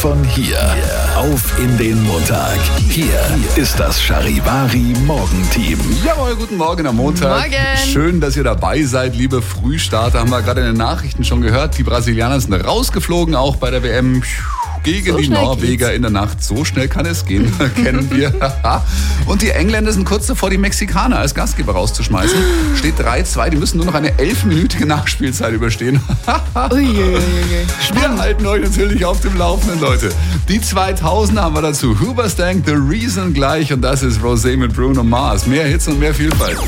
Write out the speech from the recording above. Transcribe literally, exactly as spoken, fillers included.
von hier auf in den Montag. Hier ist das Charivari Morgenteam. Jawohl, guten Morgen am Montag. Morgen. Schön, dass ihr dabei seid, liebe Frühstarter. Haben wir gerade in den Nachrichten schon gehört. Die Brasilianer sind rausgeflogen, auch bei der W M gegen So die schnell Norweger geht's. in der Nacht. So schnell kann es gehen, kennen wir. Und die Engländer sind kurz davor, die Mexikaner als Gastgeber rauszuschmeißen. Steht drei zwei, die müssen nur noch eine elfminütige Nachspielzeit überstehen. Uiuiui. Wir halten euch natürlich auf dem Laufenden, Leute. Die zweitausender haben wir dazu. Hoobastank, The Reason gleich. Und das ist Rosé mit Bruno Mars. Mehr Hits und mehr Vielfalt.